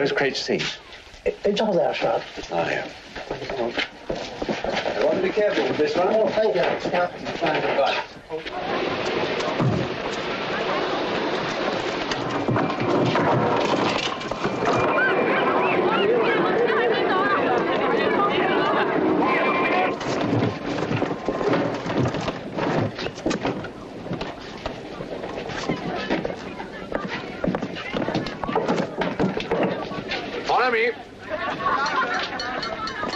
Where's Craig C? It's all there, sir. Oh, yeah. I want to be careful with this one. Oh, thank you. Find the butt. Follow me.